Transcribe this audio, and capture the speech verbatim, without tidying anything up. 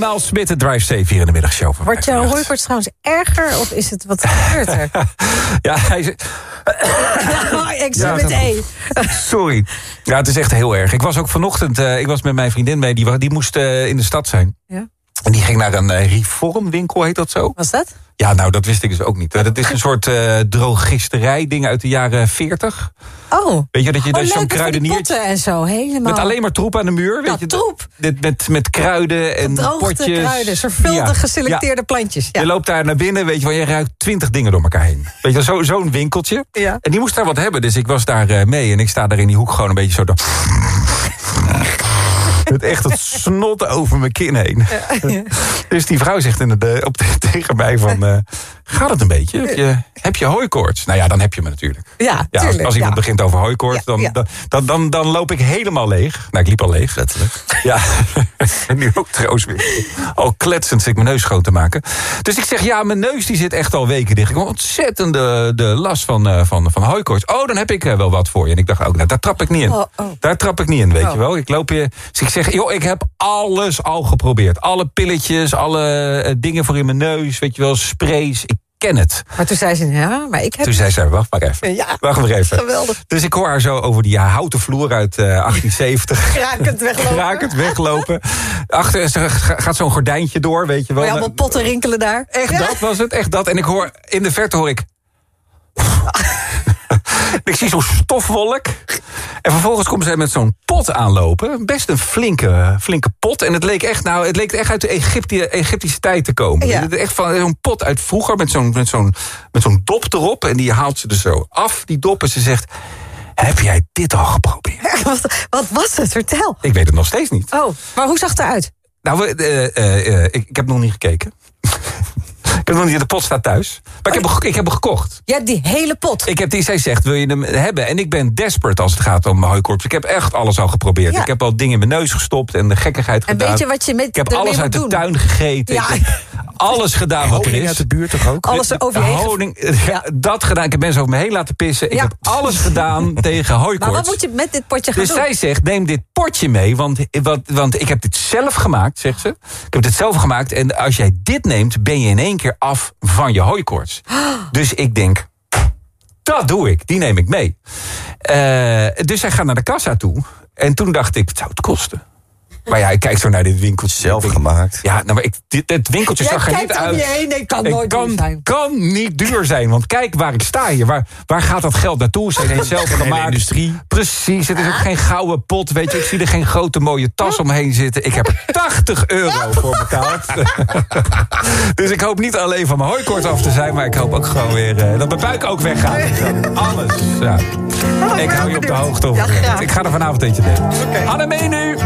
Maal Smit, de Drive Safe hier in de middagshow. Wordt jouw hooikoorts trouwens erger of is het wat gebeurt er? Ja, hij is... Ik zie met E. Sorry. Ja, het is echt heel erg. Ik was ook vanochtend, uh, ik was met mijn vriendin mee, die, die moest uh, in de stad zijn. Ja. En die ging naar een uh, reformwinkel, heet dat zo? Was dat? Ja, nou, dat wist ik dus ook niet. Dat is een soort uh, drogisterij ding uit de jaren veertig. Oh, weet je, dat je oh, dus zo'n kruideniertje... potten en zo, helemaal... Met alleen maar troep aan de muur. Weet ja, je, troep. Met, met, met kruiden en Gedroogde potjes. kruiden, zorgvuldig ja, geselecteerde ja. plantjes. Ja. Je loopt daar naar binnen, weet je wel, je ruikt twintig dingen door elkaar heen. Weet je, zo, zo'n winkeltje. Ja. En die moest daar wat hebben, dus ik was daar uh, mee. En ik sta daar in die hoek gewoon een beetje zo... met echt het snot over mijn kin heen. Ja, ja. Dus die vrouw zegt in de, op, tegen mij van... Uh, gaat het een beetje? Heb je, heb je hooikoorts? Nou ja, dan heb je me natuurlijk. Ja, ja, als, als iemand ja. begint over hooikoorts, dan, ja, ja. Dan, dan, dan loop ik helemaal leeg. Nou, ik liep al leeg. Letterlijk. Ja, en nu ook trouwens weer. Al kletsend zit ik mijn neus schoon te maken. Dus ik zeg, ja, mijn neus die zit echt al weken dicht. Ik heb ontzettende de last van, uh, van, van hooikoorts. Oh, dan heb ik uh, wel wat voor je. En ik dacht ook, nou, daar trap ik niet in. Oh, oh. Daar trap ik niet in, weet oh. je wel. Ik loop je... Dus ik zeg, joh, ik heb alles al geprobeerd. Alle pilletjes, alle uh, dingen voor in mijn neus, weet je wel, sprays. Ik ken het. Maar toen zei ze, ja, maar ik heb... Toen zei ze, wacht maar even. Ja, wacht maar even. Geweldig. Dus ik hoor haar zo over die ja, houten vloer uit uh, achttien zeventig. Krakend weglopen. Krakend weglopen. Achter gaat zo'n gordijntje door, weet je wel. Maar allemaal potten rinkelen daar. Echt, ja. Dat was het, echt dat. En ik hoor, in de verte hoor ik... ik zie zo'n stofwolk. En vervolgens komt zij met zo'n pot aanlopen. Best een flinke, flinke pot. En het leek echt, nou, het leek echt uit de Egypti- Egyptische tijd te komen. Ja. Echt van zo'n pot uit vroeger met zo'n, met, zo'n, met zo'n dop erop. En die haalt ze er zo af, die dop. En ze zegt, heb jij dit al geprobeerd? Wat, wat was het? Vertel. Ik weet het nog steeds niet. Oh, maar hoe zag het eruit? Nou, uh, uh, uh, ik, ik heb nog niet gekeken. Ik heb nog niet, de pot staat thuis. Maar oh, ik, heb, ik heb hem gekocht. Je hebt die hele pot? Ik heb die, zij zegt, wil je hem hebben? En ik ben desperate als het gaat om hooikoorts. Ik heb echt alles al geprobeerd. Ja. Ik heb al dingen in mijn neus gestopt en de gekkigheid en gedaan. Weet je wat je met ik heb alles uit de doen? tuin gegeten. Ja. Ik heb alles gedaan wat er is. Uit de buurt toch ook? Alles over je heen. Honing, ja. Dat gedaan. Ik heb mensen over me heen laten pissen. Ik ja. heb alles gedaan tegen hooikoorts. Maar wat moet je met dit potje gaan dus doen? Dus zij zegt, neem dit potje mee. Want, want, want ik heb dit zelf gemaakt, zegt ze. Ik heb dit zelf gemaakt. En als jij dit neemt, ben je in één keer af van je hooikoorts. Dus ik denk, dat doe ik. Die neem ik mee. Uh, dus zij gaat naar de kassa toe. En toen dacht ik, wat zou het kosten? Maar ja, ik kijk zo naar dit winkeltje. Zelf gemaakt. Ja, nou, maar ik, dit, dit winkeltje Jij zag er niet uit. Je heen. Nee, kan nooit kan, duur zijn. Kan niet duur zijn. Want kijk waar ik sta hier. Waar, waar gaat dat geld naartoe? Ze heeft zelf gemaakt. Industrie. Precies. Het is ook geen gouden pot. Weet je, ik zie er geen grote mooie tas omheen zitten. Ik heb er tachtig euro voor betaald. Dus ik hoop niet alleen van mijn hooikoorts af te zijn. Maar ik hoop ook gewoon weer uh, dat mijn buik ook weggaat. Alles. Ja. Ik hou je op de hoogte over. Ja, ik ga er vanavond eentje nemen. Okay. Annemie nu.